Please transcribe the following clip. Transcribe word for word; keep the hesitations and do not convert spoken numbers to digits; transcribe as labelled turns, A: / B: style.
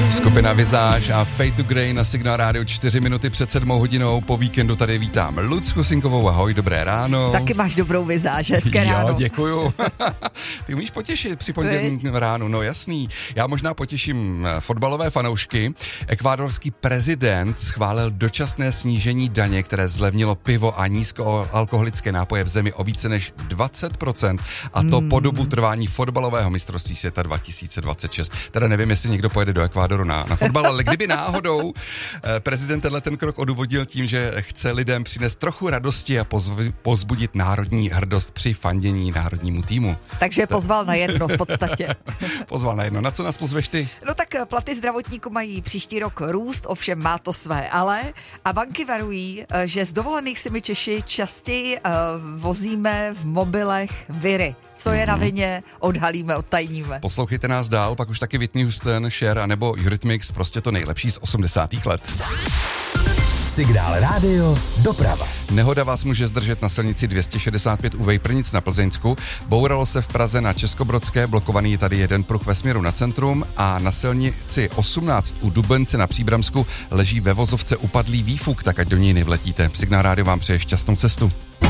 A: Skupina Visage a Fade to Grey na Signál Rádio čtyři minuty před sedmou hodinou. Po víkendu tady vítám Lucku Sinkovou, ahoj, dobré ráno.
B: Taky máš dobrou vizáž, hezké ráno.
A: Jo, děkuju. Ty umíš potěšit při pondělním ránu, no jasný. Já možná potěším fotbalové fanoušky. Ekvádorský prezident schválil dočasné snížení daně, které zlevnilo pivo a nízkoalkoholické nápoje v zemi o více než dvacet procent, a to mm. po dobu trvání fotbalového mistrovství světa dva tisíce dvacet šest. Teda nevím, jestli někdo pojede do Ekvádoru na, na fotbal, ale kdyby náhodou prezident tenhle ten krok odůvodnil tím, že chce lidem přinést trochu radosti a pozv, pozbudit národní hrdost při fandění národnímu týmu.
B: Takže pozval na jedno v podstatě.
A: Pozval na jedno. Na co nás pozveš ty?
B: No tak platy zdravotníků mají příští rok růst, ovšem má to své ale. A banky varují, že z dovolených si my Češi častěji uh, vozíme v mobilech viry. Co je na vině, odhalíme, odtajníme.
A: Poslouchejte nás dál, pak už taky Whitney Houston, Cher a nebo Eurythmics, prostě to nejlepší z osmdesátých let.
C: Signál Rádio doprava.
A: Nehoda vás může zdržet na silnici dvě stě šedesát pět u Vejprnic na Plzeňsku. Bouralo se v Praze na Českobrodské, blokovaný je tady jeden pruh ve směru na centrum, a na silnici osmnáct u Dubence na Příbramsku leží ve vozovce upadlý výfuk, tak ať do něj nevletíte. Signál Rádio vám přeje šťastnou cestu.